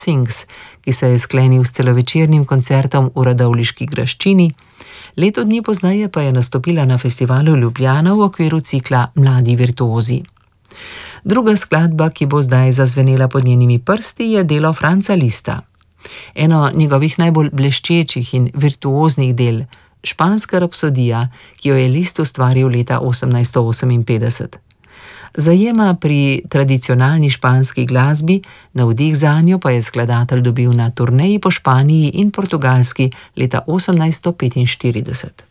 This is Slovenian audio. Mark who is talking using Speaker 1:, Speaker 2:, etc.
Speaker 1: Sings, ki se je sklenil s celovečernim koncertom v Radovljiški graščini, leto dni pozneje pa je nastopila na festivalu Ljubljana v okviru cikla Mladi virtuozi. Druga skladba, ki bo zdaj zazvenela pod njenimi prsti, je delo Franza Lista. Eno njegovih najbolj bleščečih in virtuoznih del, Španska rapsodija, ki jo je Liszt ustvaril leta 1858. Zajema pri tradicionalni španski glasbi, navdih zanjo pa je skladatelj dobil na turneji po Španiji in Portugalski leta 1845.